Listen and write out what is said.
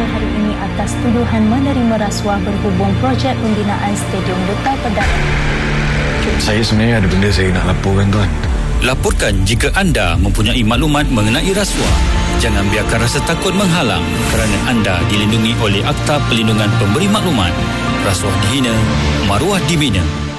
pada hari ini atas tuduhan menerima rasuah berhubung projek pembinaan Stadium Duta Perdana. Saya sebenarnya ada benda saya nak laporkan, tuan. Laporkan jika anda mempunyai maklumat mengenai rasuah. Jangan biarkan rasa takut menghalang kerana anda dilindungi oleh Akta Perlindungan Pemberi Maklumat. Rasuah dihina, maruah dibina.